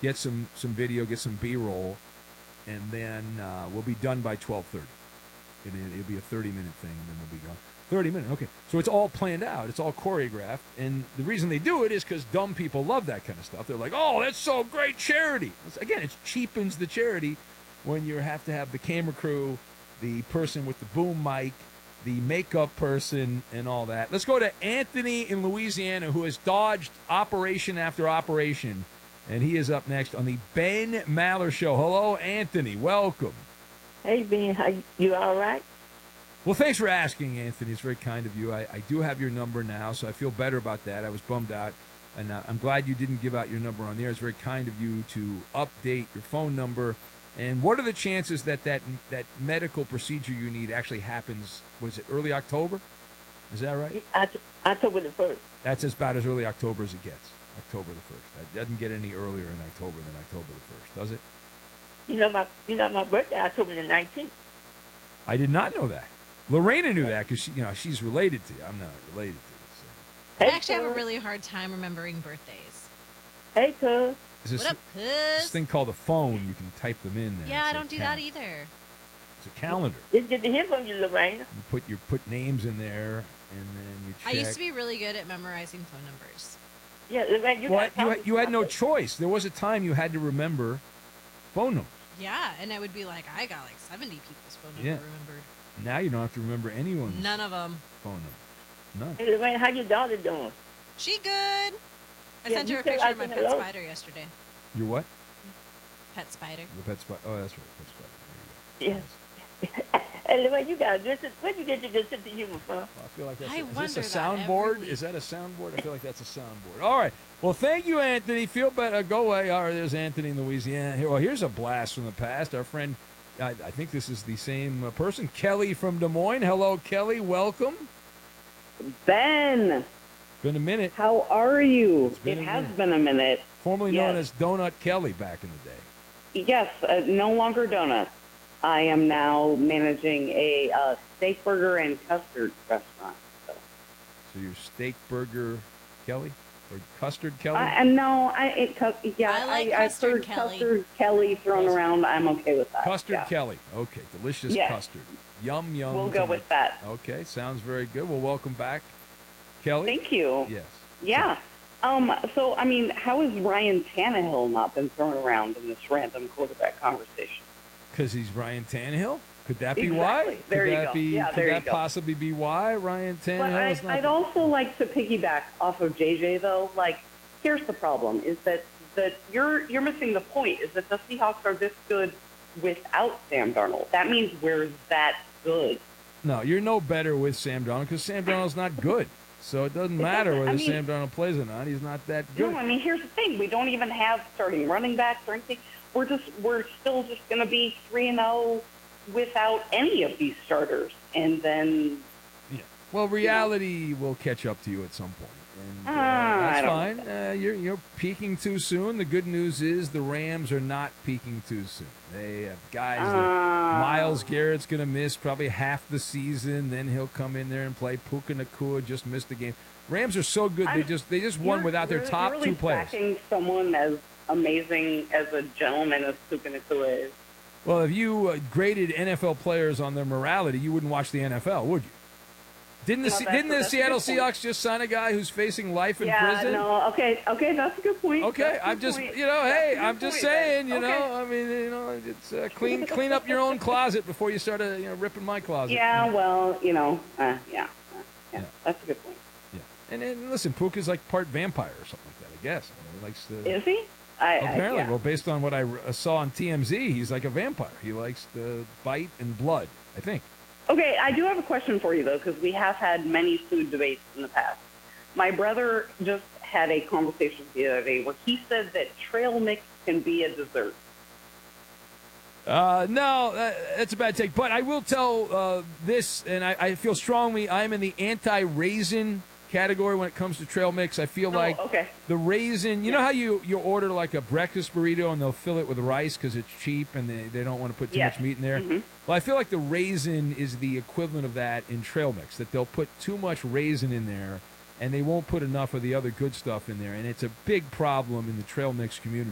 get some video, get some B-roll, and then we'll be done by 12:30. It'll be a 30-minute thing, and then we'll be gone. 30 minutes, okay. So it's all planned out. It's all choreographed. And the reason they do it is because dumb people love that kind of stuff. They're like, oh, that's so great charity. Again, it cheapens the charity when you have to have the camera crew, the person with the boom mic, the makeup person, and all that. Let's go to Anthony in Louisiana, who has dodged operation after operation. And he is up next on the Ben Maller Show. Hello, Anthony. Welcome. Hey, Ben. You all right? Well, thanks for asking, Anthony. It's very kind of you. I do have your number now, so I feel better about that. I was bummed out, and I'm glad you didn't give out your number on the air. It's very kind of you to update your phone number. And what are the chances that medical procedure you need actually happens, was it early October? Is that right? October the 1st. That's about as early October as it gets, October the 1st. It doesn't get any earlier in October than October the 1st, does it? You know my birthday, October the 19th. I did not know that. Lorena knew that because she's related to you. I'm not related to you. So. I actually have a really hard time remembering birthdays. Hey, cuz. What up, cuz? This thing called a phone, you can type them in there. Yeah, I don't do that either. It's a calendar. It's good to hear from you, Lorena. You put names in there, and then you check. I used to be really good at memorizing phone numbers. Yeah, Lorena, you had no choice. There was a time you had to remember phone numbers. Yeah, and I would be like, I got like 70 people's phone number remembered. Now you don't have to remember anyone's None of them. phone number. None. Hey, Lorena, how your daughter doing? She good. I sent her a picture of my pet spider yesterday. Your what? Pet spider. The pet spider. Oh, that's right. Pet spider. There you go. Yeah. Hey, Lorena, you got a good sense. Where'd you get your good sense of humor from? Well, I feel like that's is this a soundboard? Is that a soundboard? I feel like that's a soundboard. All right. Well, thank you, Anthony. Feel better. Go away. All right, there's Anthony in Louisiana. Well, here's a blast from the past. Our friend, I think this is the same person, Kelly from Des Moines. Hello, Kelly. Welcome. Ben. Been a minute. How are you? It has been a minute. Formerly known as Donut Kelly back in the day. Yes, no longer donut. I am now managing a steak burger and custard restaurant. So you're Steak Burger Kelly or Custard Kelly? No, I like I've heard Custard Kelly thrown around. I'm okay with that. Custard Kelly. Okay, delicious custard. Yum, yum. We'll go with that. Okay, sounds very good. Well, welcome back, Kelly. Thank you. Yes. Yeah. So, I mean, how has Ryan Tannehill not been thrown around in this random quarterback conversation? Because he's Ryan Tannehill? Could that be exactly. why? There you go. Could that possibly be why Ryan Tannehill is not? I'd also like to piggyback off of JJ, though. Like, here's the problem, is that you're missing the point, is that the Seahawks are this good without Sam Darnold. That means we're that good. No, you're no better with Sam Darnold because Sam Darnold's not good. So it doesn't matter whether Sam Darnold plays or not. He's not that good. No, I mean, here's the thing. We don't even have starting running backs or anything. We're still just going to be 3-0 without any of these starters. And then... Yeah. Well, reality will catch up to you at some point. And that's fine. You're peaking too soon. The good news is the Rams are not peaking too soon. They have guys that Myles Garrett's going to miss probably half the season. Then he'll come in there and play. Puka Nacua just missed the game. Rams are so good. They just won without their top two players. Backing someone as amazing as a gentleman as Puka Nacua is. Well, if you graded NFL players on their morality, you wouldn't watch the NFL, would you? Didn't the Seattle Seahawks just sign a guy who's facing life in prison? Yeah, no, okay, that's a good point. Okay, I'm just, I'm just saying, I mean, it's clean up your own closet before you start, ripping my closet. Yeah, well, yeah, that's a good point. Yeah, and listen, Puka's like part vampire or something like that, I guess. I mean, he likes to. Is he? Apparently, well, based on what I saw on TMZ, he's like a vampire. He likes to bite and blood, I think. Okay, I do have a question for you, though, because we have had many food debates in the past. My brother just had a conversation the other day where he said that trail mix can be a dessert. No, that's a bad take. But I will tell this, and I feel strongly I'm in the anti-raisin category when it comes to trail mix. I feel like the raisin, you know how you order like a breakfast burrito and they'll fill it with rice because it's cheap and they don't want to put too much meat in there? Mm-hmm. Well, I feel like the raisin is the equivalent of that in trail mix, that they'll put too much raisin in there and they won't put enough of the other good stuff in there. And it's a big problem in the trail mix community.